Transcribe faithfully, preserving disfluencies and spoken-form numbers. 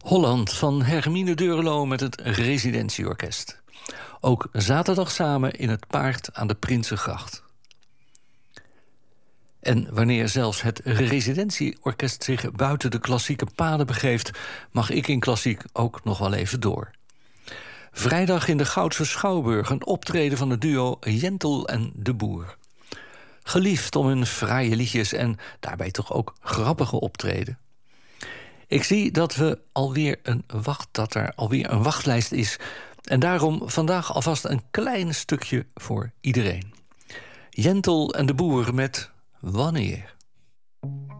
Holland van Hermine Deurlo met het Residentieorkest. Ook zaterdag samen in het Paard aan de Prinsengracht. En wanneer zelfs het Residentieorkest zich buiten de klassieke paden begeeft, mag ik in klassiek ook nog wel even door. Vrijdag in de Goudse Schouwburg een optreden van het duo Jentel en de Boer. Geliefd om hun fraaie liedjes en daarbij toch ook grappige optreden. Ik zie dat, we alweer een wacht, dat er alweer een wachtlijst is. En daarom vandaag alvast een klein stukje voor iedereen. Jentel en de Boer met Wanneer.